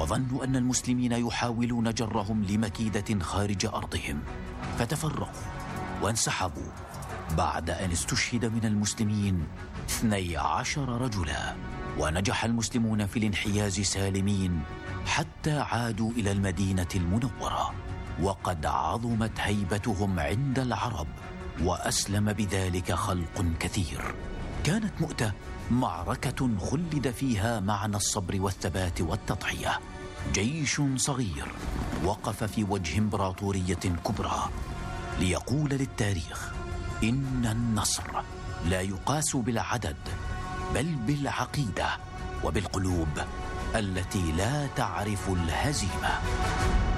وظنوا أن المسلمين يحاولون جرهم لمكيدة خارج أرضهم، فتفرقوا وانسحبوا بعد أن استشهد من المسلمين 12 رجلا. ونجح المسلمون في الانحياز سالمين حتى عادوا إلى المدينة المنورة، وقد عظمت هيبتهم عند العرب، وأسلم بذلك خلق كثير. كانت مؤتة معركة خلد فيها معنى الصبر والثبات والتضحية. جيش صغير وقف في وجه إمبراطورية كبرى ليقول للتاريخ إن النصر لا يقاس بالعدد، بل بالعقيدة وبالقلوب التي لا تعرف الهزيمة.